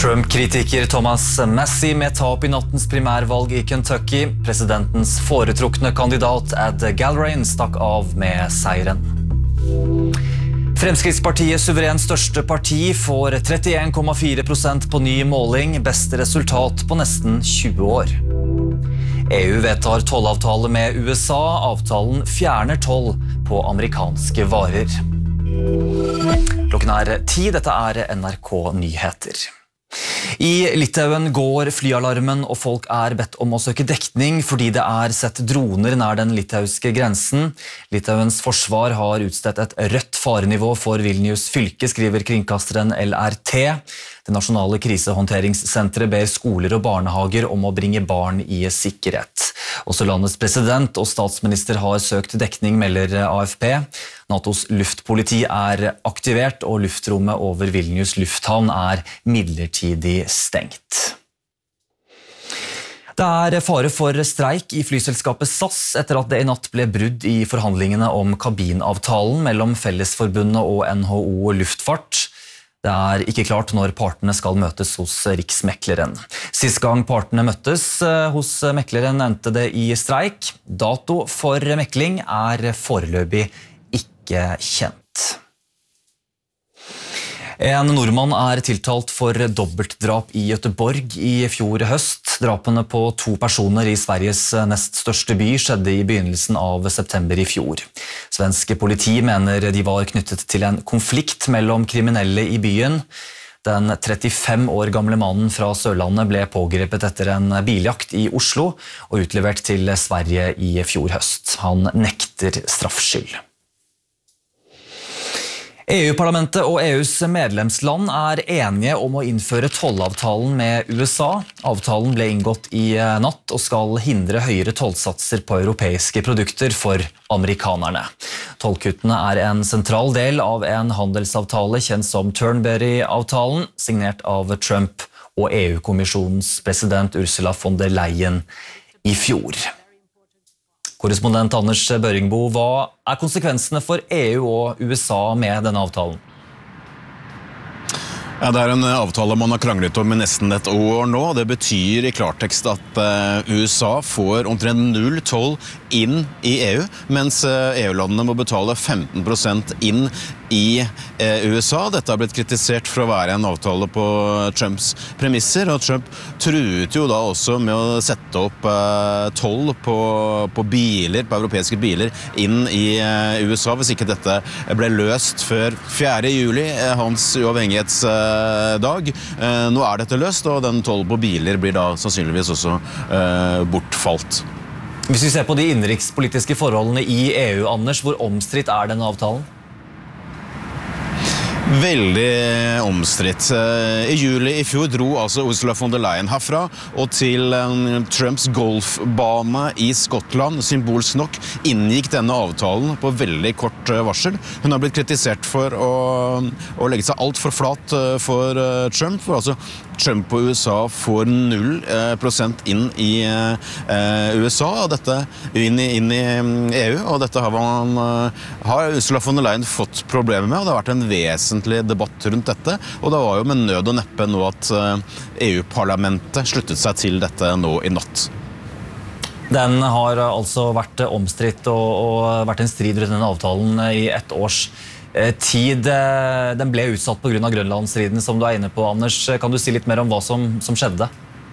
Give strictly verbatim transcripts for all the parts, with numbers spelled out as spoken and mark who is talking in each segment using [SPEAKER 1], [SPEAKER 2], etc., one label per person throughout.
[SPEAKER 1] Trump-kritiker Thomas Massie med tap i nattens primærvalg i Kentucky. Presidentens foretrukne kandidat Ed Galbraith stakk av med seieren. Fremskrittspartiet suverent største parti får trettien komma fire prosent på ny måling, beste resultat på nesten tjue år. E U vedtar tollavtale med U S A, avtalen fjerner toll på amerikanske varer. Klokken er ti, dette er N R K Nyheter. I Litauen går flyalarmen og folk er bedt om å søke dekning fordi det er sett droner nær den litauiske grensen. Litauens forsvar har utstedt et rødt farenivå for Vilnius fylke, skriver kringkasteren L R T. Det nasjonale krisehåndteringssenteret ber skoler og barnehager om å bringe barn i sikkerhet. Også landets president og statsminister har søkt dekning, melder A F P. NATOs luftpoliti er aktivert, og luftrommet over Vilnius lufthavn er midlertidig stengt. Det er fare for streik i flyselskapet S A S etter at det i natt ble brudd i forhandlingene om kabinavtalen mellom Fellesforbundet og N H O Luftfart. Det er ikke klart når partene skal møtes hos Riksmekleren. Sist gang partene møttes hos mekleren endte det i streik. Dato for mekling er foreløpig ikke kjent. En nordmann er tiltalt for dobbeltdrap i Göteborg i fjor høst. Drapene på to personer i Sveriges nest største by skjedde i begynnelsen av september i fjor. Svenske politi mener de var knyttet til en konflikt mellom kriminelle i byen. Den trettifem år gamle mannen fra Sørlandet ble pågrepet etter en biljakt i Oslo og utlevert til Sverige i fjor høst. Han nekter straffskyld. E U-parlamentet og E U's medlemsland er enige om å innføre tollavtalen med U S A. Avtalen ble inngått i natt og skal hindre høyere tollsatser på europeiske produkter for amerikanerne. Tollkuttene er en sentral del av en handelsavtale kjent som Turnberry-avtalen, signert av Trump og E U-kommisjonens president Ursula von der Leyen i fjor. Korrespondent Anders Børingbo, hva er konsekvensene for E U og U S A med denne avtalen?
[SPEAKER 2] Ja, det er en avtale man har kranglet om i nesten et år nå. Det betyr i klartekst at U S A får omtrent null toll inn i E U, mens E U-landene må betale femten prosent inn i U S A. Dette har blitt kritisert for å være en avtale på Trumps premisser, og Trump truet jo da også med å sette opp toll på, på biler, på europeiske biler, inn i U S A, hvis ikke dette ble løst før fjerde juli, hans uavhengighets dag. Nå er dette løst, og den toll på biler blir da sannsynligvis også eh, bortfalt.
[SPEAKER 1] Hvis vi ser på de innenrikspolitiske forholdene i E U, Anders, hvor omstridt er denne avtalen?
[SPEAKER 2] Veldig omstridt. I juli i fjor dro altså Ursula von der Leyen herfra og til Trumps golfbane i Skottland. Symbolsk nok inngikk denne avtalen på veldig kort varsel. Hun har blitt kritisert for å, å legge seg alt for flat for Trump, for altså Trump og U S A får null prosent inn i U S A, og dette inn i, inn i E U, og dette har, man, har Ursula von der Leyen fått problemer med, og det har vært en vesentlig debatt rundt dette, og det var jo med nød og neppe nå at E U-parlamentet sluttet seg til dette nå i natt.
[SPEAKER 1] Den har altså vært omstridt og, og vært en strid rundt denne avtalen i ett års tid. Den ble utsatt på grunn av Grønlandsstriden, som du er inne på, Anders. Kan du si litt mer om hva som, som skjedde?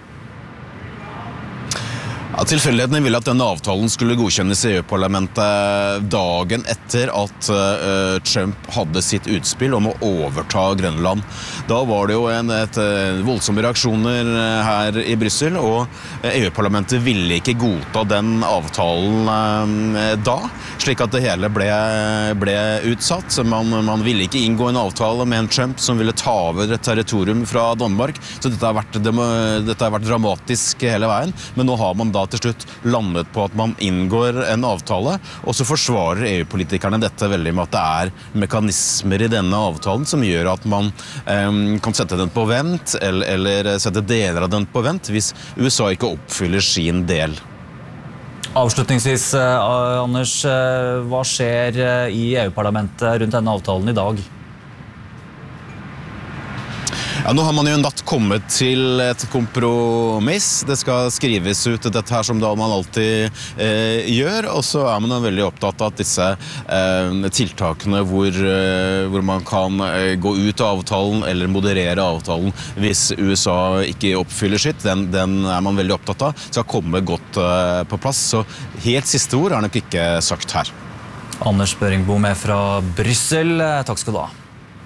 [SPEAKER 2] Ja, tilfeldighetene ville at denne avtalen skulle godkjennes i E U-parlamentet dagen etter at uh, Trump hadde sitt utspill om å overta Grønland. Da var det jo en, et, voldsomme reaksjoner her i Brussel, og E U-parlamentet ville ikke godta den avtalen uh, da, slik at det hele ble, ble utsatt. Man, man ville ikke inngå en avtale med en Trump som ville ta over et territorium fra Danmark, så dette har vært, dette har vært dramatisk hele veien, men nå har man da til slutt landet på at man inngår en avtale, og så forsvarer E U-politikerne dette veldig med at det er mekanismer i denne avtalen som gjør at man eh, kan sette den på vent, eller, eller sette deler av den på vent, hvis U S A ikke oppfyller sin del.
[SPEAKER 1] Avslutningsvis, Anders, hva skjer i E U-parlamentet rundt denne avtalen i dag?
[SPEAKER 2] Ja, nå har man jo en natt kommet til et kompromiss. Det skal skrives ut dette her som da man alltid eh, gjør, og så er man jo veldig opptatt av at disse eh, tiltakene hvor, eh, hvor man kan eh, gå ut av avtalen eller moderere avtalen hvis U S A ikke oppfyller sitt, den, den er man veldig opptatt av, skal komme godt eh, på plass. Så helt siste ord er nok ikke sagt her.
[SPEAKER 1] Anders Børingbo med fra Bryssel. Takk skal du ha.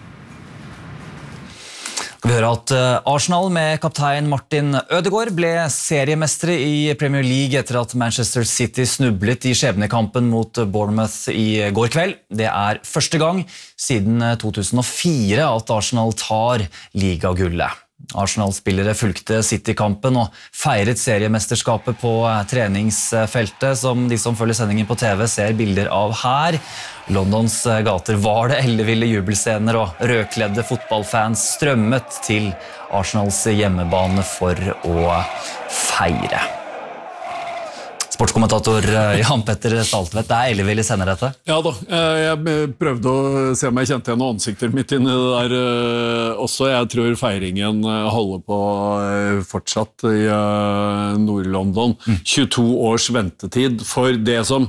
[SPEAKER 1] Vi hører at Arsenal med kaptein Martin Ødegaard ble seriemestere i Premier League etter at Manchester City snublet i skjebnekampen mot Bournemouth i går kveld. Det er første gang siden to tusen og fire at Arsenal tar ligagullet. Arsenal-spillere fulgte City-kampen og feiret seriemesterskapet på treningsfeltet, som de som følger sendingen på T V ser bilder av her. Londons gater var det elleville jubelscener, og rødkledde fotballfans strømmet til Arsenals hjemmebane for å feire. Sportskommentator Jan Petter Saltvedt, det er elleville scener dette?
[SPEAKER 3] Ja da, jeg prøvde å se om jeg kjente igjen ansikter mitt inne der også. Jeg tror feiringen holder på fortsatt i Nord-London. tjueto års ventetid for det som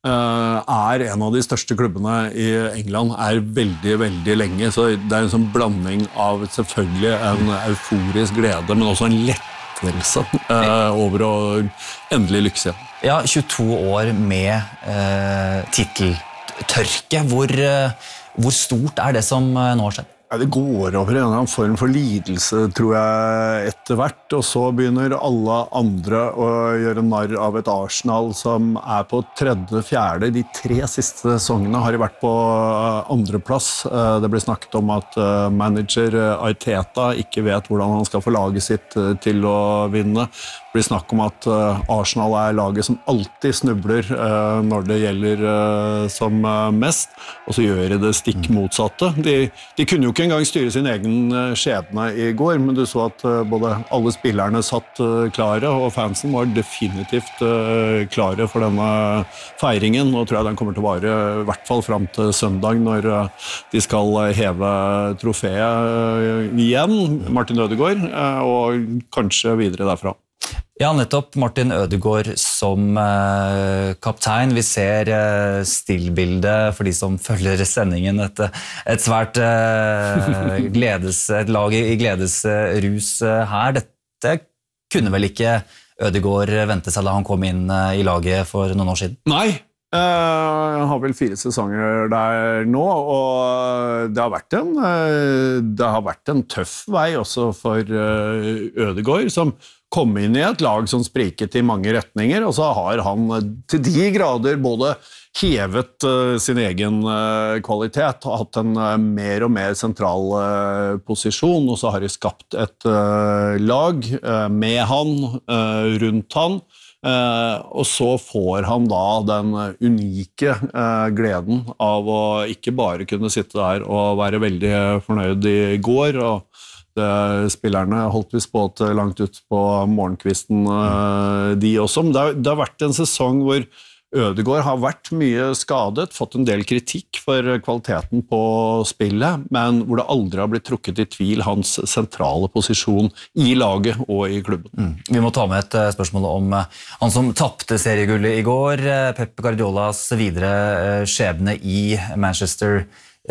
[SPEAKER 3] er en av de største klubbene i England, er veldig, veldig lenge. Så det er en sånn blanding av selvfølgelig en euforisk glede, men også en lettelse over å endelig lykkes igjen.
[SPEAKER 1] Ja, tjueto år med eh, titeltørke. Hvor, eh, hvor stort er det som eh, nå har skjedd?
[SPEAKER 3] Ja, det går over en eller annen form for lidelse, tror jeg, etter hvert, og så begynner alle andre å gjøre narr av et Arsenal som er på tredje, fjerde. De tre siste sesongene har de vært på andreplass. Det ble snakket om at manager Arteta ikke vet hvordan han skal få laget sitt til å vinne. Det blir snakk om at Arsenal er laget som alltid snubler når det gjelder som mest, og så gjør de det stikk motsatte. De, de kunne jo ikke engang styre sin egen skjebne i går, men du så at både alle spillerne satt klare, og fansen var definitivt klare for denne feiringen, og tror jeg den kommer til å vare i hvert fall frem til søndag, når de skal heve trofeet igjen, Martin Ødegaard, og kanskje videre derfra.
[SPEAKER 1] Ja, nettopp Martin Ødegaard som eh, kaptein. Vi ser eh, stillbildet for de som følger sendingen. Et, et svært eh, gledes, et lag i gledesrus eh, her. Dette kunne vel ikke Ødegaard vente seg da han kom inn eh, i laget for noen år siden?
[SPEAKER 3] Nei, jeg har vel fire sesonger der nå, og det har vært en, det har vært en tøff vei også for Ødegaard, som kom inn i et lag som spriket i mange retninger, og så har han til de grader både hevet uh, sin egen uh, kvalitet, hatt en uh, mer og mer sentral uh, posisjon, og så har de skapt et uh, lag uh, med han, uh, rundt han, uh, og så får han da den unike uh, gleden av å ikke bare kunne sitte der og være veldig fornøyd i går, og spillerne holdt vi spått langt ut på morgenkvisten, de også. Men det har, det har vært en sesong hvor Ødegaard har vært mye skadet, fått en del kritikk for kvaliteten på spillet, men hvor det aldri har blitt trukket i tvil hans sentrale posisjon i laget og i klubben.
[SPEAKER 1] Mm. Vi må ta med et spørsmål om han som tappte seriegullet i går, Pep Guardiolas videre skjebne i Manchester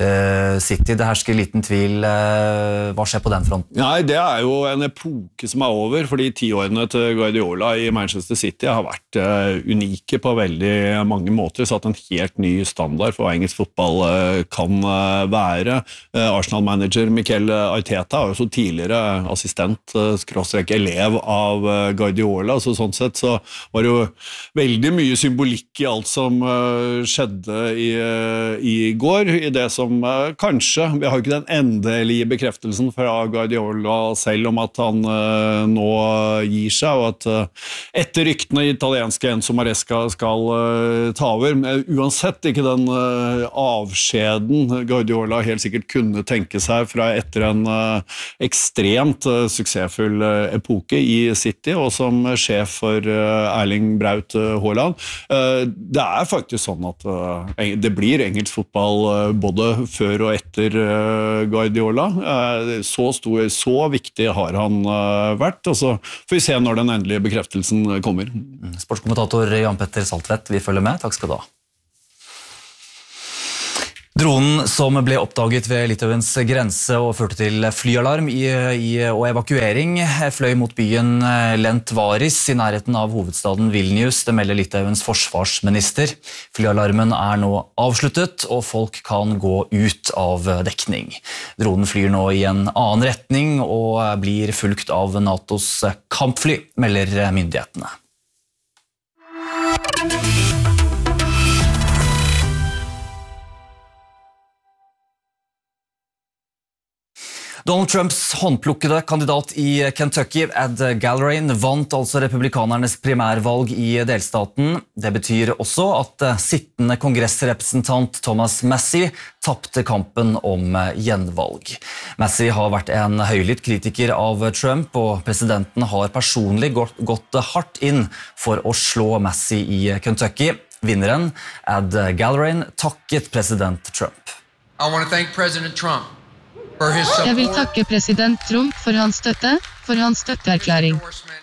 [SPEAKER 1] City. Det hersker liten tvil. Hva skjer på den fronten?
[SPEAKER 3] Nei, det er jo en epoke som er over, fordi tiårene til Guardiola i Manchester City har vært uh, unike på veldig mange måter, satt en helt ny standard for hva engelsk fotball uh, kan uh, være. Uh, Arsenal-manager Mikel Arteta er jo så tidligere assistent, uh, skråstrek elev av uh, Guardiola, så sånn sett så var det jo veldig mye symbolikk i alt som uh, skjedde i, uh, i går, i det som som uh, kanskje, vi har ikke den endelige bekreftelsen fra Guardiola selv om at han uh, nå gir seg, og at uh, etter ryktene italienske Enzo Maresca skal uh, ta over, men uansett ikke den uh, avskjeden Guardiola helt sikkert kunne tenke seg fra etter en uh, ekstremt uh, suksessfull uh, epoke i City, og som sjef for uh, Erling Braut uh, Haaland. Uh, det er faktisk sånn at uh, det blir engelsk fotball uh, både før og etter Guardiola. Så stor, så viktig har han vært, og så får vi se når den endelige bekreftelsen kommer.
[SPEAKER 1] Sportskommentator Jan Petter Saltvedt, vi følger med. Takk skal du ha. Dronen som ble oppdaget ved Litauens grense og førte til flyalarm i, i, og evakuering fløy mot byen Lentvaris i nærheten av hovedstaden Vilnius, det melder Litauens forsvarsminister. Flyalarmen er nå avsluttet, og folk kan gå ut av dekning. Dronen flyr nå i en annen retning og blir fulgt av NATOs kampfly, melder myndighetene. Donald Trumps håndplukkede kandidat i Kentucky, Ed Gallrain, vant altså republikanernes primærvalg i delstaten. Det betyr også at sittende kongressrepresentant Thomas Massie tappte kampen om gjenvalg. Massie har vært en høylytt kritiker av Trump, og presidenten har personlig gått hardt inn for å slå Massie i Kentucky. Vinneren, Ed Gallrain, takket president Trump.
[SPEAKER 4] I want to thank President Trump.
[SPEAKER 5] Jeg vil takke president Trump for hans støtte, for hans støtteerklæring.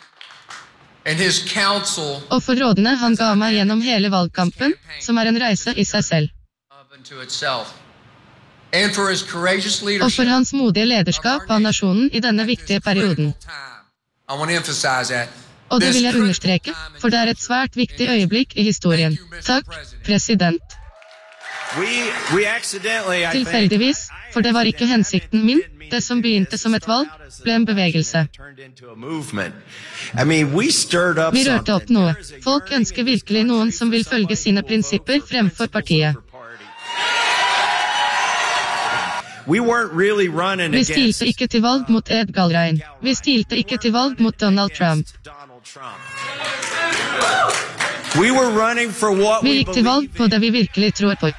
[SPEAKER 5] Og for rådene han ga meg gjennom hele valgkampen, som er en reise i seg selv. Og for hans modige lederskap av nasjonen i denne viktige perioden. Og det vil jeg understreke, for det er et svært viktig øyeblikk i historien. Takk, president. Tilfeldigvis, for det var ikke hensikten min, det som begynte som et valg, ble en bevegelse. Vi rørte opp noe. Folk ønsker virkelig noen som vil følge sine prinsipper fremfor partiet. Vi stilte ikke til valg mot Ed Gallrain. Vi stilte ikke til valg mot Donald Trump. Vi gikk til valg på det vi virkelig tror på.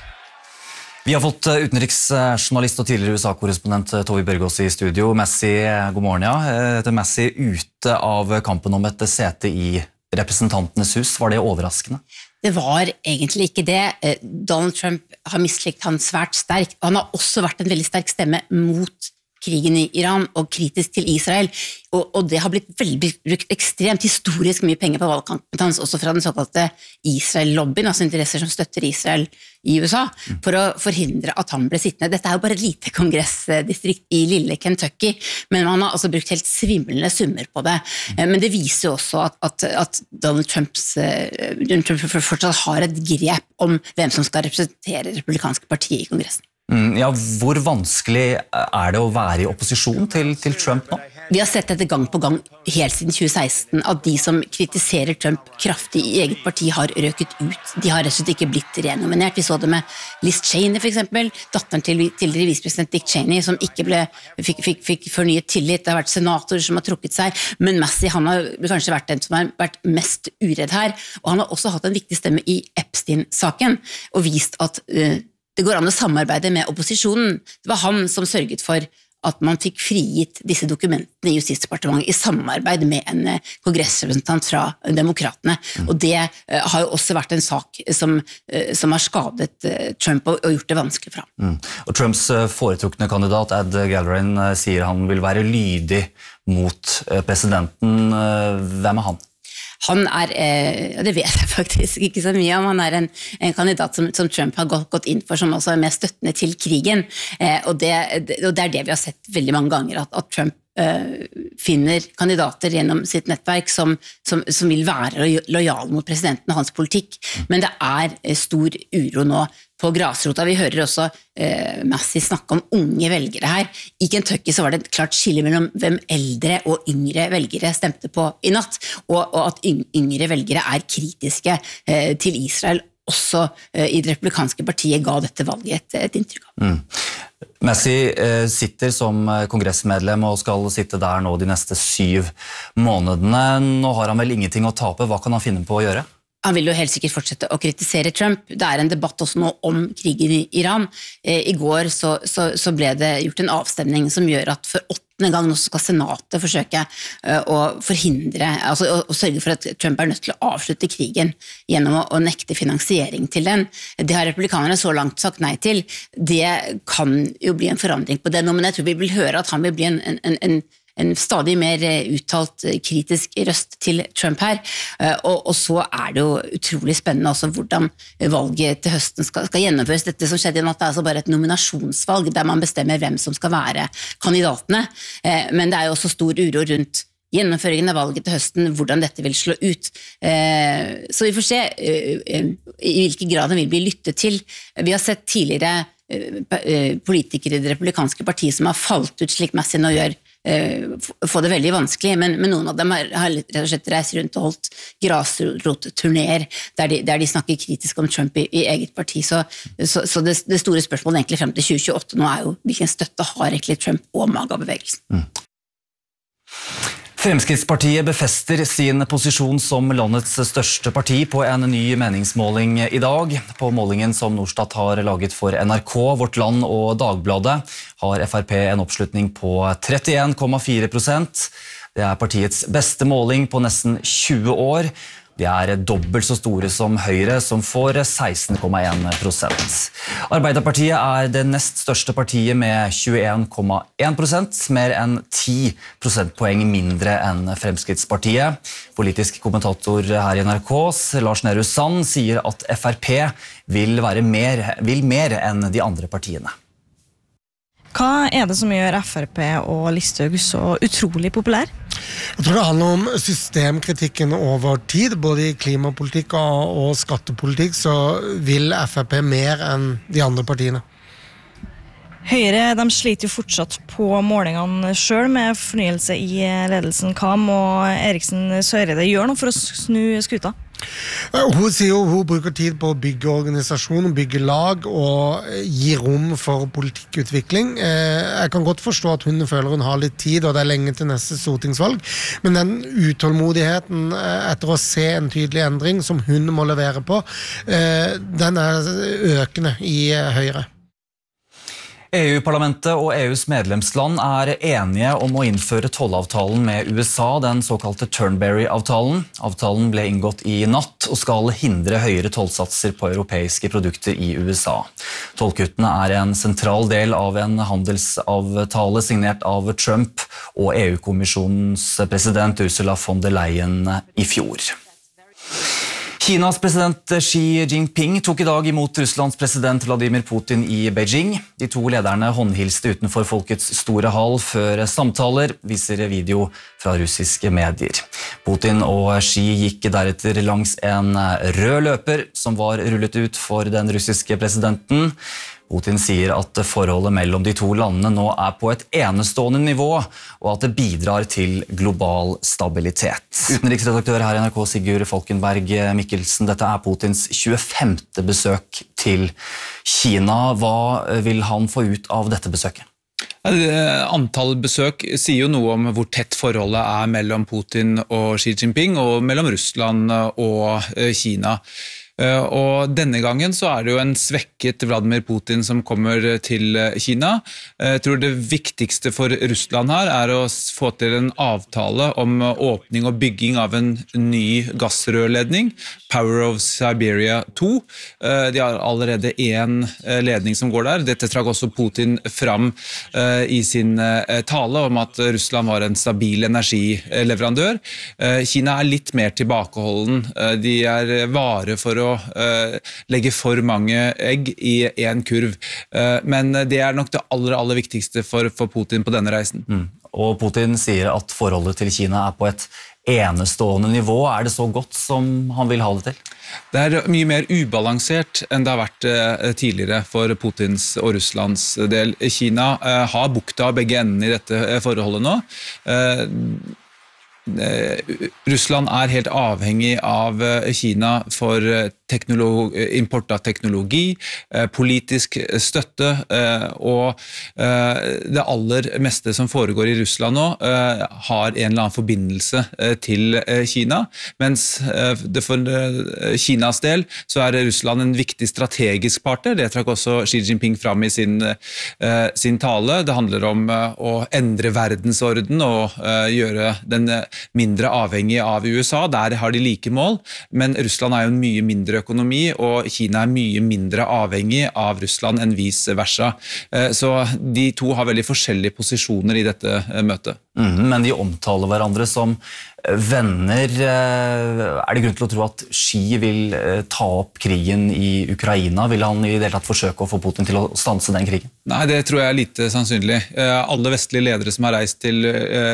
[SPEAKER 1] Vi har fått utenriksjournalist og tidligere U S A-korrespondent Tove Bjørgaas i studio. Massie, god morgen, ja. Massie ute av kampen om et sete i representantenes hus. Var det overraskende?
[SPEAKER 6] Det var egentlig ikke det. Donald Trump har mislikt han svært sterkt, og han har også vært en veldig sterk stemme mot krigen i Iran og kritisk til Israel, og, og det har blitt veldig brukt ekstremt historisk mye penger på valgkampen hans, også fra den såkalte Israel-lobbyen, altså interesser som støtter Israel i U S A, for å forhindre at han ble sittende. Dette er jo bare et lite kongressdistrikt i lille Kentucky, men man har altså brukt helt svimlende summer på det. Men det viser jo også at, at, at Donald Trumps, Donald Trump fortsatt har et grep om hvem som skal representere det republikanske partiet i kongressen.
[SPEAKER 1] Ja, hvor vanskelig er det å være i opposisjon til, til Trump nå?
[SPEAKER 6] Vi har sett dette gang på gang helt siden tjue seksten, at de som kritiserer Trump kraftig i eget parti har røket ut. De har rett og slett ikke blitt renominert. Vi så det med Liz Cheney for eksempel, datteren til tidligere visepresident Dick Cheney, som ikke ble, fikk, fikk, fikk fornyet tillit. Det har vært senatorer som har trukket seg, men Massie, han har kanskje vært den som har vært mest uredd her, og han har også hatt en viktig stemme i Epstein-saken, og vist at uh, det går an å samarbeide med opposisjonen. Det var han som sørget for at man fikk frigitt disse dokumentene i Justisdepartementet i samarbeid med en kongressrepresentant fra demokratene. Mm. Og det uh, har jo også vært en sak som, uh, som har skadet uh, Trump og, og gjort det vanskelig for ham.
[SPEAKER 1] Mm. Og Trumps foretrukne kandidat, Ed Gallrain, sier han vil være lydig mot presidenten. Hvem er han?
[SPEAKER 6] Han er, eh, det vet jeg faktisk ikke så mye om, han er en, en kandidat som, som Trump har gått, gått inn for, som også er mer støttende til krigen, eh, og, det, og det er det vi har sett veldig mange ganger, at, at Trump eh, finner kandidater gjennom sitt nettverk som, som, som vil være lojal mot presidenten og hans politikk, men det er eh, stor uro nå på grasrota. Vi hører også eh, Massie snakke om unge velgere her. I Kentucky så var det et klart skille mellom hvem eldre og yngre velgere stemte på i natt, og, og at yngre velgere er kritiske eh, til Israel, også eh, i det republikanske partiet ga dette valget et, et inntrykk av.
[SPEAKER 1] Mm. Massie eh, sitter som kongressmedlem og skal sitte der nå de neste syv månedene. Nå har han vel ingenting å tape. Hva kan han finne på å gjøre?
[SPEAKER 6] Han vil jo helt sikkert fortsette å kritisere Trump. Det er en debatt også nå om krigen i Iran. I går så, så, så ble det gjort en avstemning som gjør at for åtte denne gangen også skal senatet forsøke uh, å forhindre, altså å, å sørge for at Trump er nødt til å avslutte krigen gjennom å, å nekte finansiering til den. Det har republikanerne så langt sagt nei til. Det kan jo bli en forandring på det nå, men jeg tror vi vil høre at han vil bli en, en, en, en stadig mer uttalt kritisk røst til Trump her, og, og så er det jo utrolig spennende også hvordan valget til høsten skal, skal gjennomføres. Dette som skjedde i natt er altså bare et nominasjonsvalg der man bestemmer hvem som skal være kandidatene, men det er jo også stor uro rundt gjennomføringen av valget til høsten, hvordan dette vil slå ut. Så vi får se i hvilken grad den vil bli lyttet til. Vi har sett tidligere politikere i det republikanske partiet som har falt ut slik Massie nå gjør, få det veldig vanskelig, men, men noen av dem har, har rett og slett reist rundt og holdt grasrotturnéer der, de, der de snakker kritisk om Trump i, i eget parti. Så, så, så det, det store spørsmålet egentlig frem til tjue tjueåtte nå er jo hvilken støtte har egentlig Trump og MAGA-bevegelsen. Mm.
[SPEAKER 1] Fremskrittspartiet befester sin posisjon som landets største parti på en ny meningsmåling i dag. På målingen som Norstat har laget for N R K, Vårt Land og Dagbladet har F R P en oppslutning på trettien komma fire prosent. Det er partiets beste måling på nesten tjue år. De er dobbelt så store som Høyre, som får seksten komma en prosent. Arbeiderpartiet er det nest største partiet med tjueen komma en prosent, mer enn ti prosentpoeng mindre enn Fremskrittspartiet. Politisk kommentator her i N R K, Lars Nehru Sand, sier at F R P vil være mer, vil mer enn de andre partiene.
[SPEAKER 7] Hva er det som gjør F R P og Listhaug så utrolig populær?
[SPEAKER 8] Jeg tror det handler om systemkritikken over tid, både i klimapolitikk og skattepolitikk, så vil F R P mer enn de andre partiene.
[SPEAKER 7] Høyre de sliter jo fortsatt på målingene selv med fornyelse i ledelsen. Hva må Eriksen Søreide gjøre nå for å snu skuta?
[SPEAKER 8] Hun sier jo hun bruker tid på å bygge organisasjon, bygge lag og gi rom for politikkutvikling. Jeg kan godt forstå at hun føler hun har litt tid, og det er lenge til neste stortingsvalg, men den utålmodigheten etter å se en tydelig endring som hun må levere på, den er økende i Høyre.
[SPEAKER 1] E U-parlamentet og E U's medlemsland er enige om å innføre tollavtalen med U S A, den såkalte Turnberry-avtalen. Avtalen ble inngått i natt og skal hindre høyere tollsatser på europeiske produkter i U S A. Tollkuttene er en sentral del av en handelsavtale signert av Trump og E U-kommisjonens president Ursula von der Leyen i fjor. Kinas president Xi Jinping tok i dag imot Russlands president Vladimir Putin i Beijing. De to lederne håndhilste utenfor Folkets store hall før samtaler, viser video fra russiske medier. Putin og Xi gikk deretter langs en rød løper som var rullet ut for den russiske presidenten. Putin sier at forholdet mellom de to landene nå er på et enestående nivå, og at det bidrar til global stabilitet. Utenriksredaktør her i N R K, Sigurd Falkenberg Mikkelsen, dette er Putins tjuefemte besøk til Kina. Hva vil han få ut av dette besøket?
[SPEAKER 9] Antall besøk sier jo noe om hvor tett forholdet er mellom Putin og Xi Jinping, og mellom Russland og Kina. Og denne gangen så er det jo en svekket Vladimir Putin som kommer til Kina. Jeg tror det viktigste for Russland her er å få til en avtale om åpning og bygging av en ny gassrørledning, Power of Siberia to. De har allerede en ledning som går der. Dette trakk også Putin fram i sin tale om at Russland var en stabil energileverandør. Kina er litt mer tilbakeholden. De er vare for å å uh, legge for mange egg i en kurv. Uh, men det er nok det aller, aller viktigste for, for Putin på denne reisen.
[SPEAKER 1] Mm. Og Putin sier at forholdet til Kina er på et enestående nivå. Er det så godt som han vil ha det til?
[SPEAKER 9] Det er mye mer ubalansert enn det har vært uh, tidligere for Putins og Russlands del. Kina uh, har bukta begge endene i dette forholdet nå. Uh, Russland er helt avhengig av Kina for teknologi, import av teknologi, politisk støtte, og det aller meste som foregår i Russland nå har en eller annen forbindelse til Kina, mens det for Kinas del så er Russland en viktig strategisk partner. Det trakk også Xi Jinping fram i sin, sin tale. Det handler om å endre verdensorden og gjøre den mindre avhengig av U S A. Der har de like mål, men Russland er jo en mye mindre økonomi, og Kina er mye mindre avhengig av Russland enn vice versa. Så de to har veldig forskjellige posisjoner i dette møtet.
[SPEAKER 1] Mm, men de omtaler hverandre som venner. Er det grunn til å tro at Xi vil ta opp krigen i Ukraina? Vil han i det hele tatt forsøke å få Putin til å stanse den krigen?
[SPEAKER 9] Nei, det tror jeg er lite sannsynlig. Alle vestlige ledere som har reist til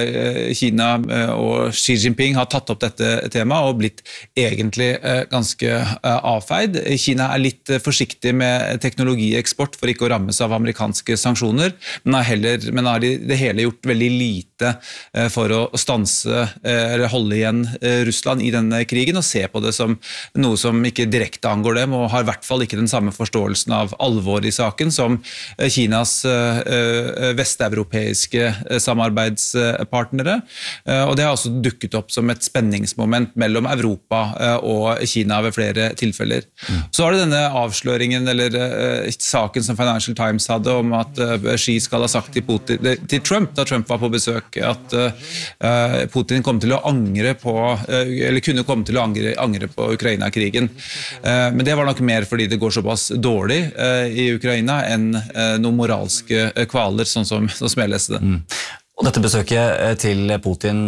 [SPEAKER 9] Kina og Xi Jinping har tatt opp dette temaet og blitt egentlig ganske avfeid. Kina er litt forsiktig med teknologieksport for ikke å rammes av amerikanske sanksjoner, men har, heller, men har det hele gjort veldig lite for å stanse eller holde igjen Russland i denne krigen og se på det som noe som ikke direkte angår dem, og har i hvert fall ikke den samme forståelsen av alvor i saken som Kinas vesteuropeiske samarbeidspartnere. Og det har også dukket opp som et spenningsmoment mellom Europa og Kina ved flere tilfeller. Mm. Så har det denne avsløringen, eller saken som Financial Times hadde om at Xi skal ha sagt til, Putin, til Trump, da Trump var på besøk, at Putin kom til å angre på, eller kunne komme til å angre, angre på Ukraina-krigen. Men det var nok mer fordi det går såpass dårlig i Ukraina enn noen moralske kvaler, sånn som, sånn som jeg leste det.
[SPEAKER 1] Mm. Og dette besøket til Putin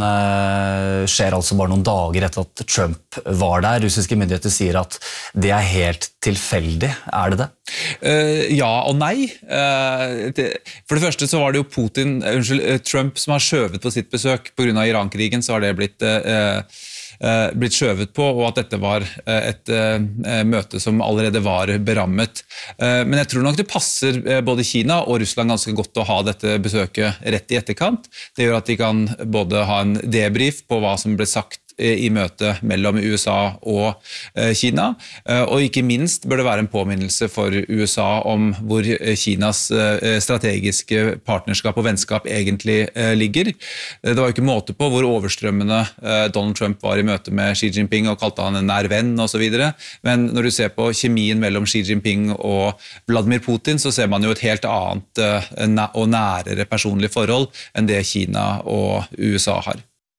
[SPEAKER 1] skjer altså bare noen dager etter at Trump var der. Russiske myndigheter sier at det er helt tilfeldig. Er det det?
[SPEAKER 9] Uh, ja og nei. Uh, det, for det første så var det jo Putin, unnskyld, Trump som har skjøvet på sitt besøk på grunn av Iran-krigen, så har det blitt... Uh, blitt skjøvet på, og at dette var et møte som allerede var berammet. Men jeg tror nok det passer både Kina og Russland ganske godt å ha dette besøket rett i etterkant. Det gjør at de kan både ha en debrief på hva som ble sagt i møtet mellom U S A og Kina, og ikke minst bør det være en påminnelse for U S A om hvor Kinas strategiske partnerskap og vennskap egentlig ligger. Det var jo ikke måte på hvor overstrømmende Donald Trump var i møte med Xi Jinping og kalte han en nær venn og så videre, men når du ser på kjemien mellom Xi Jinping og Vladimir Putin, så ser man jo et helt annet og nærere personlig forhold enn det Kina og U S A har.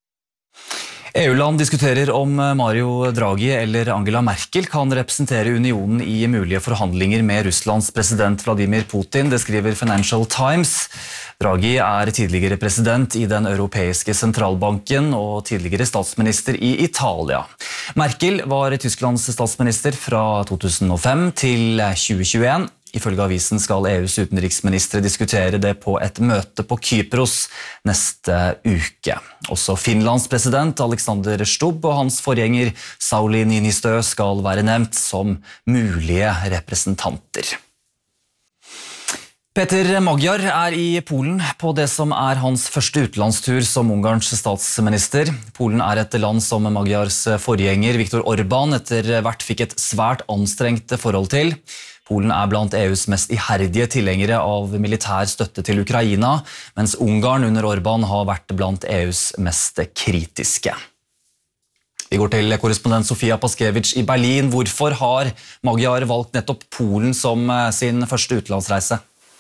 [SPEAKER 1] E U-land diskuterer om Mario Draghi eller Angela Merkel kan representere unionen i mulige forhandlinger med Russlands president Vladimir Putin, det skriver Financial Times. Draghi er tidligere president i den europeiske sentralbanken og tidligere statsminister i Italia. Merkel var Tysklands statsminister fra to tusen og fem til tjue tjueen. Ifølge avisen skal E U's utenriksministre diskutere det på et møte på Kypros neste uke. Også Finlands president Alexander Stubb og hans forgjenger Sauli Niinistö skal være nevnt som mulige representanter. Peter Magyar er i Polen på det som er hans første utenlandstur som Ungarns statsminister. Polen er et land som Magyars forgjenger Viktor Orbán etter hvert fikk et svært anstrengt forhold til. Polen er blant E U's mest iherdige tilhengere av militær støtte til Ukraina, mens Ungarn under Orbán har vært blant E U's mest kritiske. Vi går til korrespondent Sofia Paskevich i Berlin. Hvorfor har Magyar valgt nettopp Polen som sin første utenlandsreise?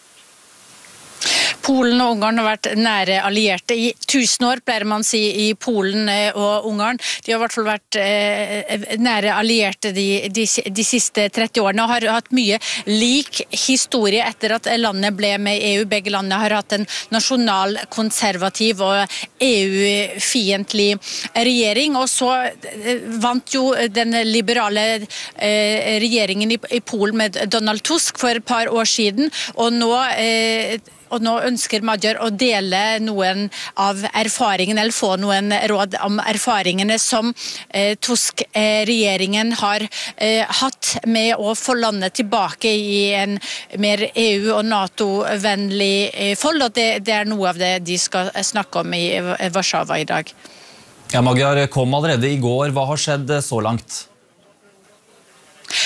[SPEAKER 10] Polen og Ungarn har vært nære allierte i tusen år, pleier man si, i Polen og Ungarn. De har i hvert fall vært eh, nære allierte de, de, de siste tretti årene, og har hatt mye lik historie etter at landet ble med i E U. Begge landene har hatt en nasjonal, konservativ og E U-fiendtlig regjering, og så vant jo den liberale eh, regjeringen i, i Polen med Donald Tusk for et par år siden, og nå eh, Og nå ønsker Magyar å dele noen av erfaringene, eller få noen råd om erfaringene som eh, Tusk-regjeringen har eh, hatt med å få landet tilbake i en mer E U- og NATO-vennlig eh, forhold, og det, det er noe av det de skal snakke om i Warszawa i dag.
[SPEAKER 1] Ja, Magyar kom allerede i går. Hva har skjedd så langt?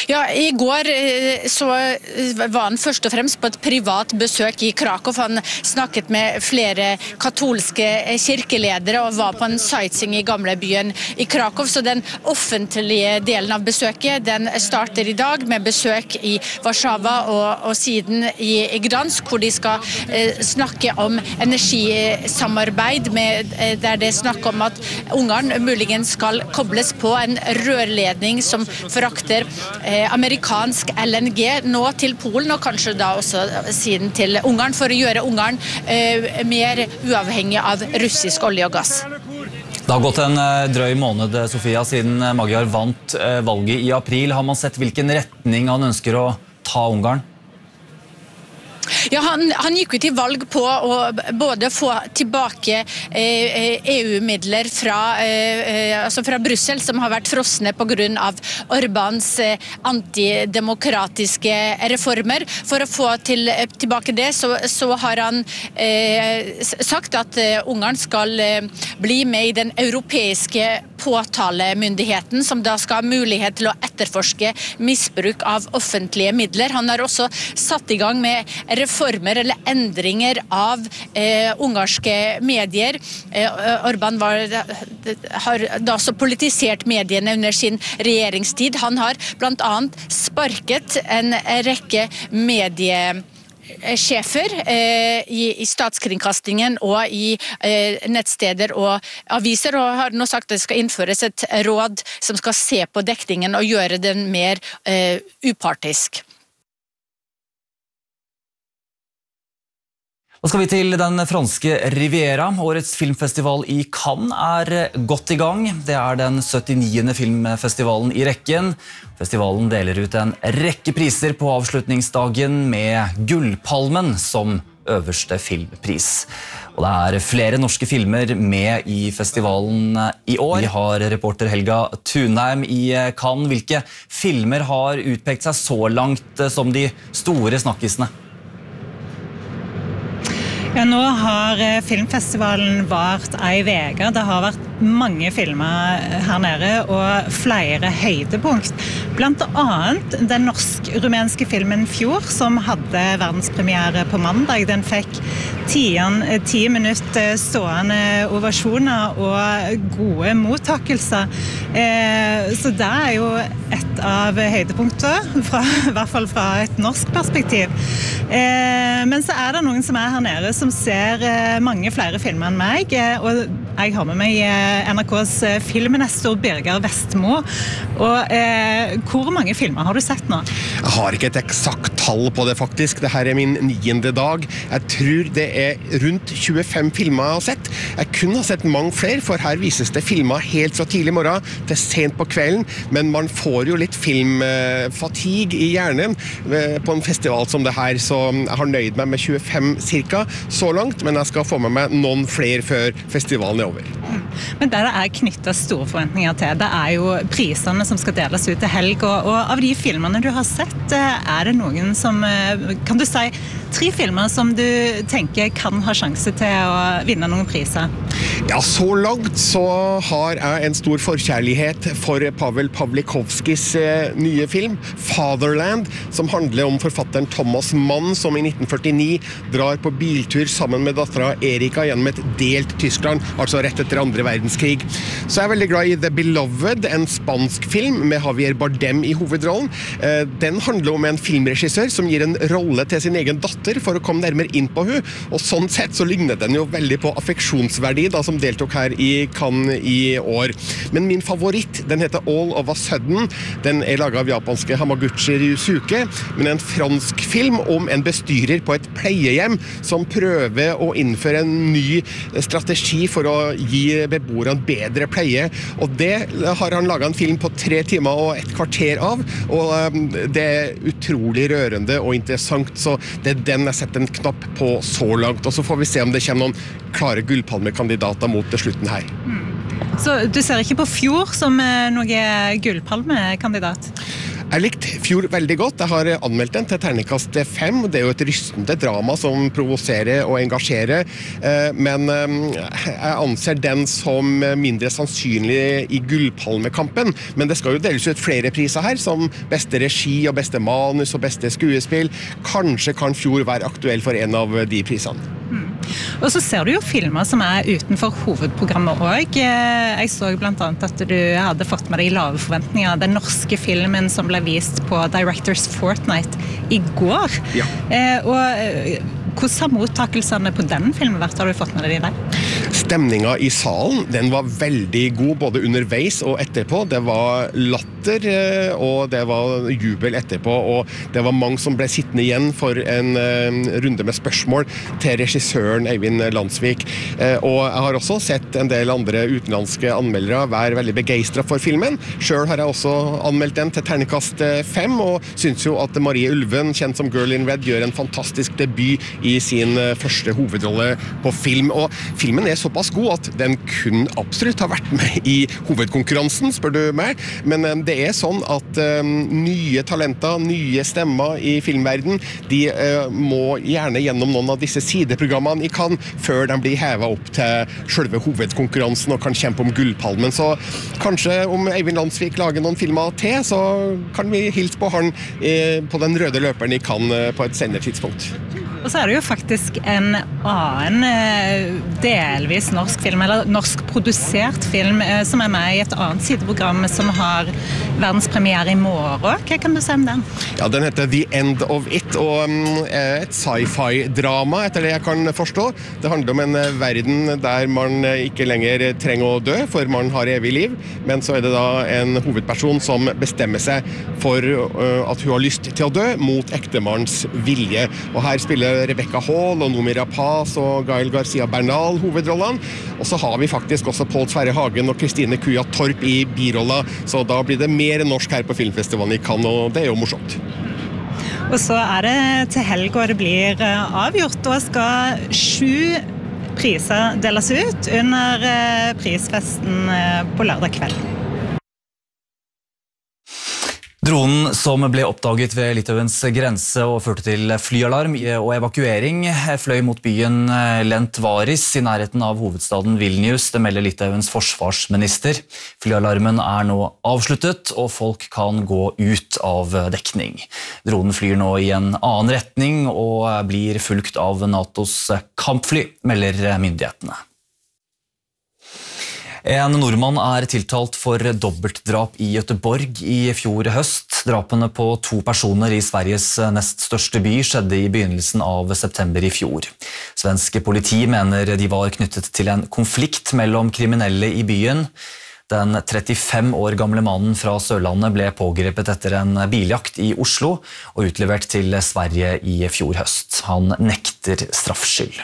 [SPEAKER 10] Ja, i går så var han først og fremst på et privat besøk i Krakow. Han snakket med flere katolske kirkeledere og var på en sightseeing i gamlebyen i Krakow. Så den offentlige delen av besøket, den starter i dag med besøk i Warszawa og, og siden i Gdansk, hvor de skal eh, snakke om energisamarbeid, med, eh, der det er snakk om at Ungarn muligens skal kobles på en rørledning som frakter Eh, amerikansk L N G nå til Polen, og kanskje da også siden til Ungarn, for å gjøre Ungarn eh, mer uavhengig av russisk olje og gass.
[SPEAKER 1] Det har gått en drøy måned, Sofia, siden Magyar vant valget i april. Har man sett hvilken retning han ønsker å ta Ungarn?
[SPEAKER 10] Ja, han, han gikk ut i valg på å både få tilbake eh, E U-midler fra, eh, altså fra Brussel, som har vært frosne på grunn av Orbáns eh, antidemokratiske reformer. For å få til, tilbake det, så, så har han eh, sagt at eh, Ungarn skal eh, bli med i den europeiske påtalemyndigheten, som da skal ha mulighet til å etterforske misbruk av offentlige midler. Han har også satt i gang med reformer eller endringer av eh, ungarske medier. Eh, Orbán var, har da også politisert mediene under sin regjeringstid. Han har blant annet sparket en rekke medie sjefer eh, i, i statskringkastingen og i eh, nettsteder og aviser, og har nå sagt at det skal innføres et råd som skal se på dekningen og gjøre den mer eh, upartisk.
[SPEAKER 1] Da skal vi til den franske Riviera. Årets filmfestival i Cannes er godt i gang. Det er den syttiniende filmfestivalen i rekken. Festivalen deler ut en rekke priser på avslutningsdagen med Gullpalmen som øverste filmpris. Og det er flere norske filmer med i festivalen i år. Vi har reporter Helga Thunheim i Cannes. Hvilke filmer har utpekt seg så langt som de store snakkisene?
[SPEAKER 11] Ja, nå har filmfestivalen vart ei veke. Det har vært mange filmer her nede og flere høydepunkt. Blant annet den norsk-rumenske filmen Fjord, som hadde verdenspremiere på mandag. Den fikk ti, ti minutter stående ovasjoner og gode mottakelser. Eh, så det er jo et av høydepunktene, fra, i hvert fall fra et norsk perspektiv. Eh, men så er det noen som er her nede som ser mange flere filmer enn meg, og jeg har med meg N R K's filmnestor Birger Vestmo. Og eh, hvor mange filmer har du sett nå?
[SPEAKER 12] Jeg har ikke et eksakt tall på det faktisk. Dette er min niende dag. Jeg tror det er rundt tjuefem filmer jeg har sett. Jeg kunne ha sett mange flere, for her vises det filmer helt fra tidlig morgen til sent på kvelden, men man får jo litt filmfatigue i hjernen på en festival som det her, så jeg har nøyd meg med tjuefem cirka så langt, men jeg skal få med meg noen flere før festivalen er over.
[SPEAKER 11] Men det er knyttet store forventninger til. Det er jo prisene som skal deles ut til helg, og, og av de filmene du har sett, er det noen som, kan du si, tre filmer som du tenker kan ha sjanse til å vinne noen priser?
[SPEAKER 12] Ja, så langt så har jeg en stor forkjærlighet for Pavel Pawlikowskis eh, nye film, Fatherland, som handler om forfatteren Thomas Mann, som i nitten førtini drar på biltur sammen med datteren Erika gjennom et delt Tyskland, altså rett etter andre verdenskrig. Så jeg er veldig glad i The Beloved, en spansk film med Javier Bardem i hovedrollen. Eh, den handler om en filmregissør som gir en rolle til sin egen datter for å komme nærmere inn på hun, og sånn sett så ligner den jo veldig på affeksjonsverdi, da, som deltok her i Cannes i år. Men min favoritt, den heter All of a Sudden. Den er laget av japanske Hamaguchi Ryusuke, men en fransk film om en bestyrer på et pleiehjem som prøver å innføre en ny strategi for å gi beboerne bedre pleie. Og det har han laget en film på tre timer og et kvarter av, og det er utrolig rørende og interessant, så det er den jeg setter en knapp på så langt. Og så får vi se om det kommer noen klare gullpalmekandidater mot til slutten her.
[SPEAKER 11] Mm. Så du ser ikke på Fjord som noen gullpalmekandidat?
[SPEAKER 12] Jeg likte Fjord veldig godt. Jeg har anmeldt den til terningkast fem. Det er jo et rystende drama som provoserer og engasjerer, men jeg anser den som mindre sannsynlig i gullpalmekampen. Men det skal jo deles ut flere priser her, som beste regi og beste manus og beste skuespill. Kanskje kan Fjord være aktuell for en av de prisene.
[SPEAKER 11] Mm. Og så ser du jo filmer som er utenfor hovedprogrammet også. Jeg så blant annet at du hadde fått med deg lave forventninger. Den norske filmen som ble vist på Directors Fortnight i går.
[SPEAKER 12] Ja.
[SPEAKER 11] Eh, og hvordan har mottakelsene på den filmen vært? Har du fått med deg det?
[SPEAKER 12] Stemningen i salen, den var veldig god både underveis og etterpå. Det var latter, og det var jubel etterpå, og det var mange som ble sittende igjen for en runde med spørsmål til regissøren Eivind Landsvik. Og jeg har også sett en del andre utenlandske anmeldere være veldig begeistret for filmen. Selv har jeg også anmeldt den til terningkast fem, og synes jo at Marie Ulven, kjent som Girl in Red, gjør en fantastisk debut i sin første hovedrolle på film. Og filmen er såpass god at den kun absolutt har vært med i hovedkonkurransen, spør du meg. Men um, det er sånn at um, nye talenter, nye stemmer i filmverden, de uh, må gjerne gjennom noen av disse sideprogrammene i Cannes før de blir hevet opp til selve hovedkonkurransen og kan kjempe om gullpalmen. Så kanskje om Eivind Landsvik lager noen filmer til, så kan vi hilse på han eh, på den røde løperen i Cannes på et senere tidspunkt.
[SPEAKER 11] Og så er det jo faktisk en annen delvis norsk film, eller norsk produsert film, som er med i et annet sideprogram som har verdenspremiere i morgen. Hva kan du si om den?
[SPEAKER 12] Ja, den heter The End of It, og um, et sci-fi-drama, etter det jeg kan forstå. Det handler om en verden der man ikke lenger trenger å dø, for man har evig liv, men så er det da en hovedperson som bestemmer seg for uh, at hun har lyst til å dø mot ektemanns vilje. Og her spiller Rebecca Hall og Noomi Rapace og Gael Garcia Bernal hovedrollene. Og så har vi faktisk også Pål Sverre Hagen og Kristine Kuja Torp i birolla, så da blir det mer norsk her på filmfestivalen i Cannes, og det er jo morsomt.
[SPEAKER 11] Og så er det til helg, og det blir avgjort. Da skal sju priser deles ut under prisfesten på lørdag kveld.
[SPEAKER 1] Dronen som ble oppdaget ved Litauens grense og førte til flyalarm og evakuering fløy mot byen Lentvaris i nærheten av hovedstaden Vilnius, det melder Litauens forsvarsminister. Flyalarmen er nå avsluttet, og folk kan gå ut av dekning. Dronen flyr nå i en annen retning og blir fulgt av NATOs kampfly, melder myndighetene. En nordmann er tiltalt for dobbeltdrap i Göteborg i fjor høst. Drapene på to personer i Sveriges nest største by skjedde i begynnelsen av september i fjor. Svenske politi mener de var knyttet til en konflikt mellom kriminelle i byen. Den trettifem år gamle mannen fra Sørlandet ble pågrepet etter en biljakt i Oslo og utlevert til Sverige i fjor høst. Han nekter straffskyld.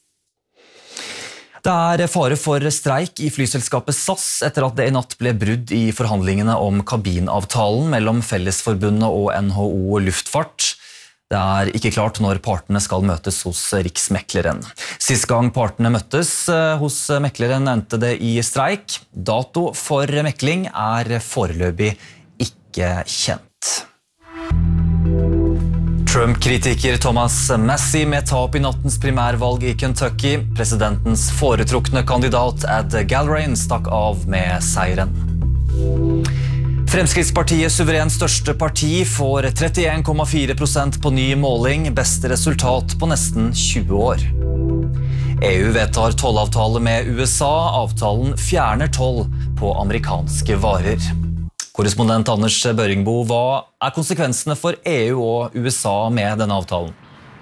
[SPEAKER 1] Det er fare for streik i flyselskapet S A S etter at det i natt ble brudd i forhandlingene om kabinavtalen mellom Fellesforbundet og N H O Luftfart. Det er ikke klart når partene skal møtes hos Riksmekleren. Sist gang partene møttes hos mekleren endte det i streik. Dato for mekling er foreløpig ikke kjent. Trump-kritiker Thomas Massie med tap i nattens primærvalg i Kentucky. Presidentens foretrukne kandidat Ed Galbraith stakk av med seieren. Fremskrittspartiet suverent største parti får trettien komma fire prosent på ny måling, beste resultat på nesten tjue år. E U vedtar tollavtale med U S A, avtalen fjerner toll på amerikanske varer. Korrespondent Anders Børingbo, hva er konsekvensene for E U og U S A med denne avtalen?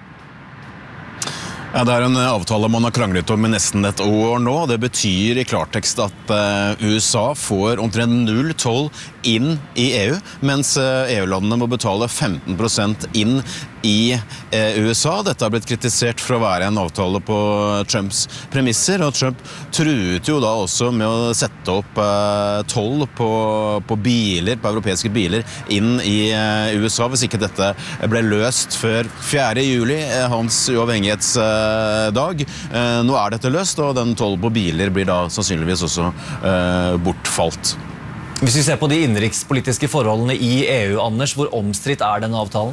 [SPEAKER 2] Ja, det er en avtale man har kranglet om i nesten et år nå. Det betyr i klartekst at U S A får omtrent null toll inn i E U, mens E U-landene må betale femten prosent inn i U S A. Dette har blitt kritisert for å være en avtale på Trumps premisser, og Trump truet jo da også med å sette opp toll på, på biler, på europeiske biler, inn i U S A, hvis ikke dette ble løst før fjerde juli, hans uavhengighetsdag. Nå er dette løst, og den toll på biler blir da sannsynligvis også bortfalt.
[SPEAKER 1] Hvis vi ser på de innenrikspolitiske forholdene i E U, Anders, hvor omstridt er denne avtalen?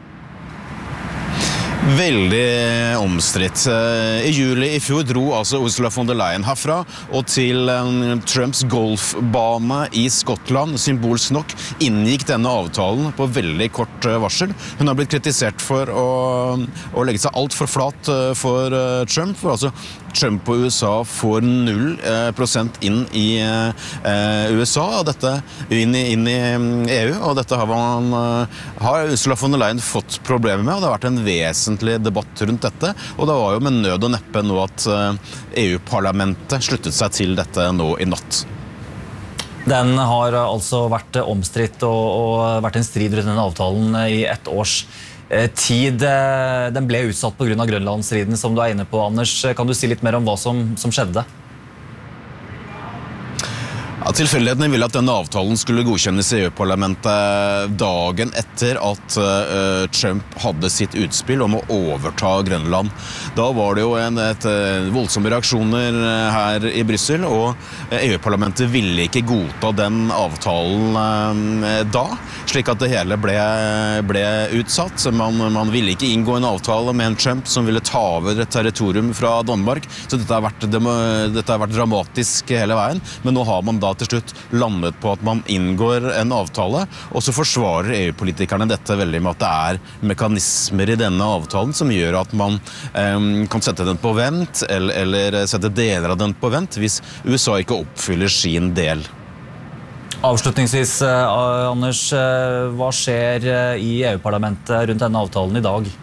[SPEAKER 2] Veldig omstridt. I juli i fjor dro altså Ursula von der Leyen herfra og til Trumps golfbane i Skottland. Symbolsk nok inngikk denne avtalen på veldig kort varsel. Hun har blitt kritisert for å, å legge seg alt for flat for Trump, for altså Trump og U S A får null prosent inn i U S A, og dette inn i, inn i E U, og dette har, man, har Ursula von der Leyen fått problemer med, og det har vært en vesentlig debatt rundt dette, og det var jo med nød og neppe nå at E U-parlamentet sluttet seg til dette nå i natt.
[SPEAKER 1] Den har altså vært omstridt og, og vært en strid rundt denne avtalen i ett års tid. Den ble utsatt på grunn av Grønlandsstriden, som du er inne på, Anders. Kan du si litt mer om hva som, som skjedde?
[SPEAKER 2] Ja, tilfeldighetene ville at denne avtalen skulle godkjennes i E U-parlamentet dagen etter at uh, Trump hadde sitt utspill om å overta Grønland. Da var det jo en, et, et voldsomme reaksjoner her i Brussel, og E U-parlamentet ville ikke godta den avtalen uh, da, slik at det hele ble, ble utsatt. Man, man ville ikke inngå en avtale med en Trump som ville ta over et territorium fra Danmark, så dette har vært, dette har vært dramatisk hele veien, men nå har man da til slutt landet på at man inngår en avtale, og så forsvarer E U-politikerne dette veldig med at det er mekanismer i denne avtalen som gjør at man eh, kan sette den på vent, eller, eller sette deler av den på vent, hvis U S A ikke oppfyller sin del.
[SPEAKER 1] Avslutningsvis, Anders, hva skjer i E U-parlamentet rundt denne avtalen i dag?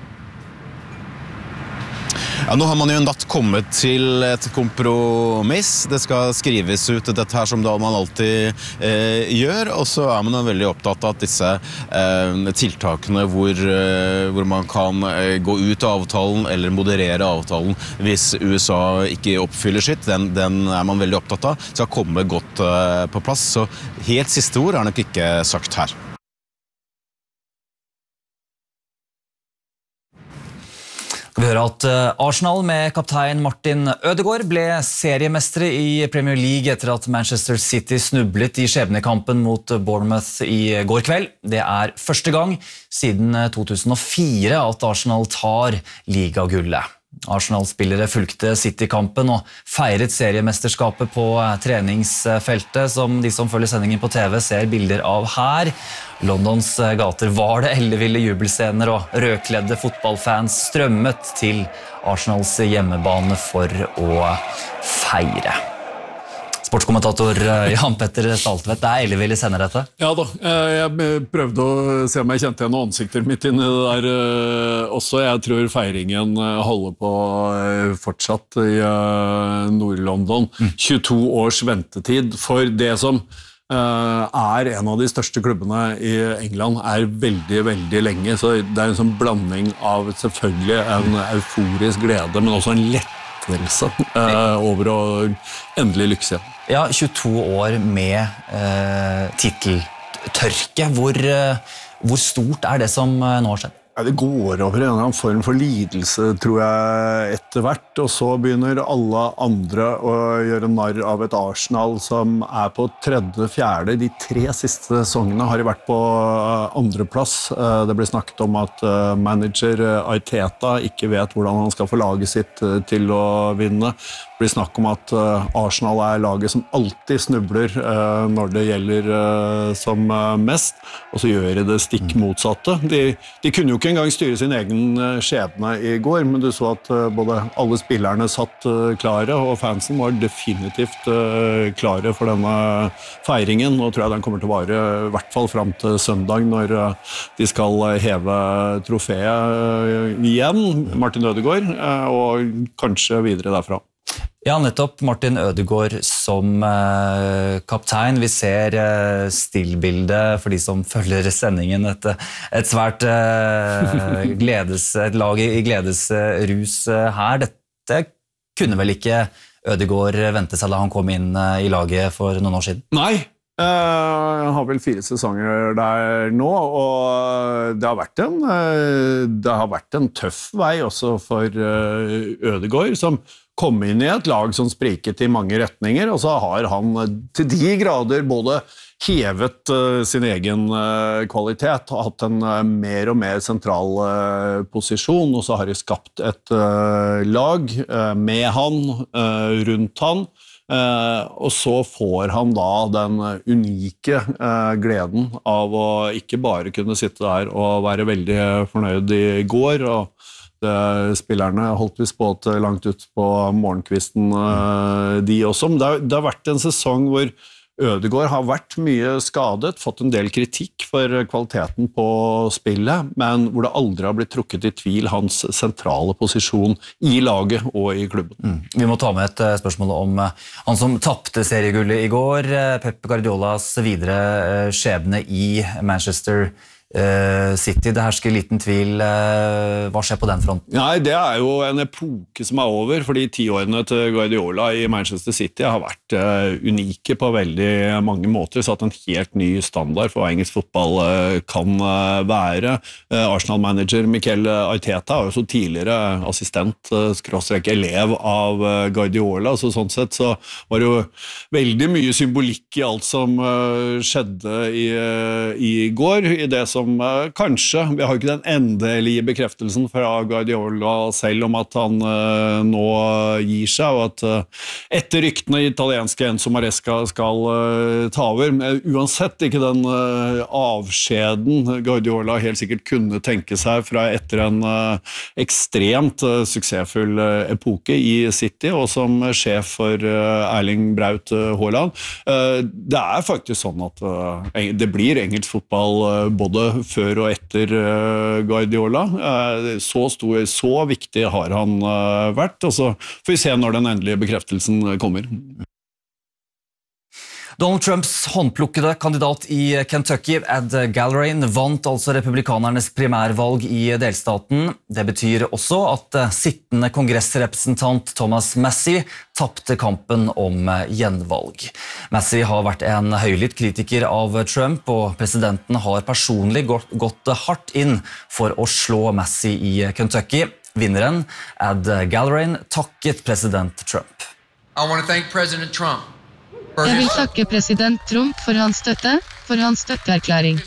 [SPEAKER 2] Ja, nå har man jo en natt kommet til et kompromiss. Det skal skrives ut dette her som da man alltid eh, gjør, og så er man veldig opptatt av at disse eh, tiltakene hvor, eh, hvor man kan eh, gå ut av avtalen eller moderere avtalen hvis U S A ikke oppfyller sitt, den, den er man veldig opptatt av, skal komme godt eh, på plass. Så helt siste ord er nok ikke sagt her.
[SPEAKER 1] Vi hører at Arsenal med kaptein Martin Ødegaard ble seriemestere i Premier League etter at Manchester City snublet i skjebnekampen mot Bournemouth i går kveld. Det er første gang siden to tusen og fire at Arsenal tar ligagullet. Arsenal-spillere fulgte City-kampen og feiret seriemesterskapet på treningsfeltet, som de som følger sendingen på T V ser bilder av her. Londons gater var det elleville jubelscener, og rødkledde fotballfans strømmet til Arsenals hjemmebane for å feire. Sportskommentator Jan Petter Saltvedt, det er elleville scener dette?
[SPEAKER 3] Ja da, jeg prøvde å se om jeg kjente igjen noen ansikter mitt inn i det der også. Jeg tror feiringen holder på fortsatt i Nord-London. tjueto års ventetid for det som er en av de største klubbene i England, er veldig, veldig lenge. Så det er en sånn blanding av selvfølgelig en euforisk glede, men også en lettelse over å endelig lykkes igjen.
[SPEAKER 1] Ja, tjueto år med eh, titeltørke. Hvor, eh, hvor stort er det som eh, nå har skjedd?
[SPEAKER 3] Ja, det går over en annen form for lidelse, tror jeg, etter hvert, og så begynner alle andre å gjøre narr av et Arsenal som er på tredje, fjerde. De tre siste sesongene har de vært på andreplass. Det ble snakket om at manager Arteta ikke vet hvordan han skal få laget sitt til å vinne. Det blir snakk om at Arsenal er laget som alltid snubler når det gjelder som mest, og så gjør de det stikk motsatte. De, de kunne jo ikke engang styre sin egen skjebne i går, men du så at både alle spillerne satt klare, og fansen var definitivt klare for denne feiringen. Nå tror jeg den kommer til å vare i hvert fall frem til søndag, når de skal heve trofeet igjen, Martin Ødegaard, og kanskje videre derfra.
[SPEAKER 1] Ja, nettopp Martin Ødegaard som eh, kaptein. Vi ser eh, stillbildet for de som følger sendingen. Et, et svært eh, gledes, et lag i gledesrus eh, her. Dette kunne vel ikke Ødegaard vente seg da han kom inn eh, i laget for noen år siden?
[SPEAKER 3] Nei. Jeg har vel fire sesonger der nå, og det har vært en, det har vært en tøff vei også for Ødegaard, som komme inn i et lag som spriket i mange retninger, og så har han til de grader både hevet uh, sin egen uh, kvalitet, og hatt en uh, mer og mer sentral uh, posisjon, og så har de skapt et uh, lag uh, med han, uh, rundt han, uh, og så får han da den unike uh, gleden av å ikke bare kunne sitte der og være veldig fornøyd i går, og det, spillerne holdt visst på til langt ut på morgenkvisten, uh, de også. Men det har, det har vært en sesong hvor Ødegaard har vært mye skadet, fått en del kritikk for kvaliteten på spillet, men hvor det aldri har blitt trukket i tvil hans sentrale posisjon i laget og i klubben.
[SPEAKER 1] Mm. Vi må ta med et spørsmål om han som tappte seriegullet i går, Pep Guardiolas videre skjebne i Manchester City. Det hersker liten tvil. Hva skjer på den fronten?
[SPEAKER 3] Nei, det er jo en epoke som er over, fordi tiårene til Guardiola i Manchester City har vært uh, unike på veldig mange måter, satt en helt ny standard for hva engelsk fotball uh, kan uh, være. Uh, Arsenal-manager Mikel Arteta er jo så tidligere assistent, uh, skråstrek elev av uh, Guardiola, så sånn sett så var det jo veldig mye symbolikk i alt som uh, skjedde i, uh, i går, i det som som uh, kanskje, vi har ikke den endelige bekreftelsen fra Guardiola selv om at han uh, nå gir seg, og at uh, etter ryktene italienske Enzo Maresca skal uh, ta over. Men uansett ikke den uh, avskjeden Guardiola helt sikkert kunne tenke seg fra etter en uh, ekstremt uh, suksessfull uh, epoke i City, og som sjef for uh, Erling Braut uh, Haaland. Uh, det er faktisk sånn at uh, det blir engelsk fotball uh, både før og etter uh, Guardiola. Uh, så stor, så viktig har han uh, vært, og så får vi se når den endelige bekreftelsen kommer.
[SPEAKER 1] Donald Trumps håndplukkede kandidat i Kentucky, Ed Gallrain, vant altså republikanernes primærvalg i delstaten. Det betyr også at sittende kongressrepresentant Thomas Massie tappte kampen om gjenvalg. Massie har vært en høylytt kritiker av Trump, og presidenten har personlig gått, gått hardt inn for å slå Massie i Kentucky. Vinneren, Ed Gallrain, takket president Trump.
[SPEAKER 4] I want to thank President Trump.
[SPEAKER 5] Jeg vil takke president Trump for hans støtte, for hans støtteerklæring.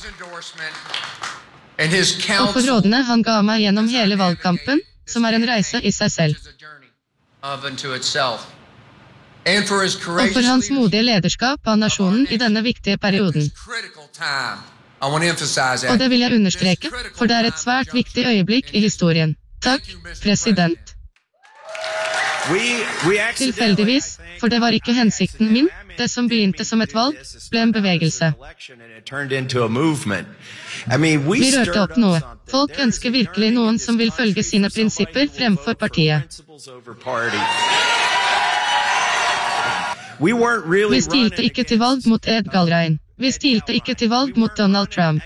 [SPEAKER 5] Og for rådene han ga meg gjennom hele valgkampen, som er en reise i seg selv. Og for hans modige lederskap av nasjonen i denne viktige perioden. Og det vil jeg understreke, for det er et svært viktig øyeblikk i historien. Takk, president. Tilfeldigvis, for det var ikke hensikten min, det som begynte som et valg, ble en bevegelse. Vi rørte opp noe. Folk ønsker virkelig noen som vil følge sine prinsipper fremfor partiet. Vi stilte ikke til valg mot Ed Gallrain. Vi stilte ikke til valg mot Donald Trump.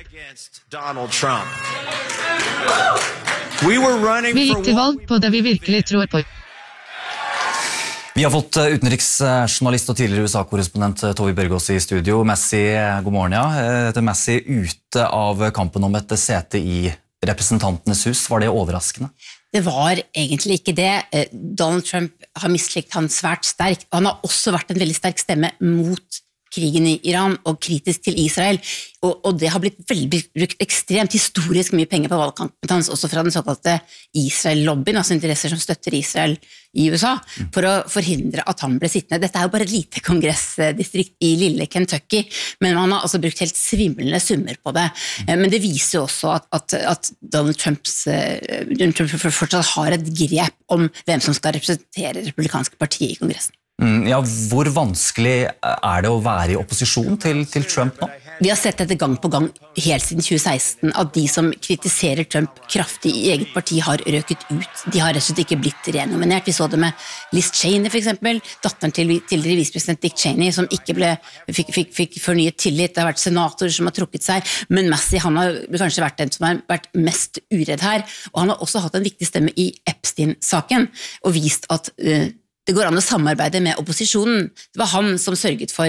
[SPEAKER 5] Vi gikk til valg på det vi virkelig tror på.
[SPEAKER 1] Vi har fått utenriksjournalist og tidligere U S A-korrespondent Tove Bjørgaas i studio. Massie, god morgen, ja. Etter Massie ute av kampen om et sete i representantenes hus. Var det overraskende?
[SPEAKER 6] Det var egentlig ikke det. Donald Trump har mislikt han svært sterkt, og han har også vært en veldig sterk stemme mot krigen i Iran og kritisk til Israel, og, og det har blitt veldig brukt ekstremt historisk mye penger på valgkampen hans, også fra den såkalte Israel-lobbyen, altså interesser som støtter Israel i U S A, for å forhindre at han ble sittende. Dette er jo bare et lite kongressdistrikt i lille Kentucky, men han har altså brukt helt svimlende summer på det. Men det viser jo også at, at, at Donald Trumps, Donald Trump fortsatt har et grep om hvem som skal representere det republikanske partiet i kongressen.
[SPEAKER 1] Mm, ja, hvor vanskelig er det å være i opposisjon til, til Trump nå?
[SPEAKER 6] Vi har sett dette gang på gang helt siden tjue seksten, at de som kritiserer Trump kraftig i eget parti har røket ut. De har rett og slett ikke blitt renominert. Vi så det med Liz Cheney for eksempel, datteren til tidligere visepresident Dick Cheney, som ikke ble, fikk, fikk, fikk fornyet tillit. Det har vært senatorer som har trukket seg, men Massie, han har kanskje vært den som har vært mest uredd her, og han har også hatt en viktig stemme i Epstein-saken, og vist at uh, det går an å samarbeide med opposisjonen. Det var han som sørget for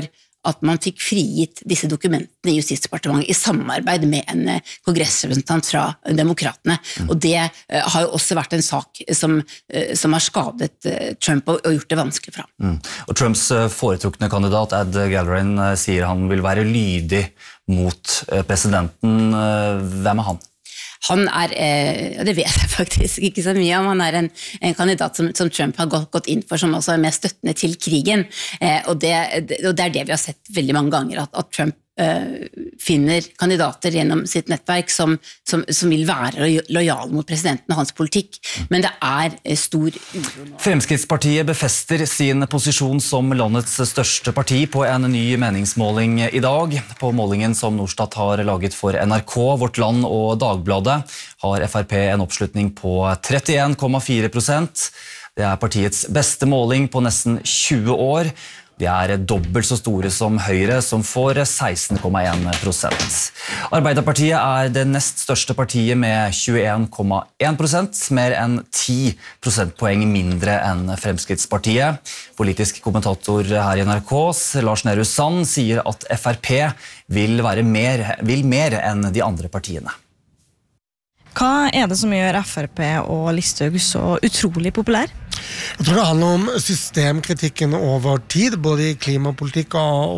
[SPEAKER 6] at man fikk frigitt disse dokumentene i Justisdepartementet i samarbeid med en kongressrepresentant fra Demokratene. Mm. Og det uh, har jo også vært en sak som, uh, som har skadet uh, Trump og, og gjort det vanskelig for ham.
[SPEAKER 1] Mm. Og Trumps uh, foretrukne kandidat, Ed Galbraith, uh, sier han vil være lydig mot uh, presidenten. Uh, hvem er han?
[SPEAKER 6] Han er, eh, det vet jeg faktisk ikke så mye om, han er en, en kandidat som, som Trump har gått, gått inn for, som også er mer støttende til krigen, eh, og, det, og det er det vi har sett veldig mange ganger, at, at Trump eh, finner kandidater gjennom sitt nettverk som, som, som vil være lojale mot presidenten og hans politikk, men det er eh, stor uro nå.
[SPEAKER 1] Fremskrittspartiet befester sin posisjon som landets største parti på en ny meningsmåling i dag. På målingen som Norstat har laget for N R K, Vårt Land og Dagbladet har F R P en oppslutning på trettien komma fire prosent. Det er partiets beste måling på nesten tjue år. De er dobbelt så store som Høyre, som får seksten komma en prosent. Arbeiderpartiet er det nest største partiet med tjueen komma en prosent, mer enn ti prosentpoeng mindre enn Fremskrittspartiet. Politisk kommentator her i N R K, Lars Nehru Sand, sier at F R P vil, være mer, vil mer enn de andre partiene.
[SPEAKER 7] Hva er det som gjør F R P og Listhaug så utrolig populær?
[SPEAKER 8] Jeg tror det handler om systemkritikken over tid, både i klimapolitikk og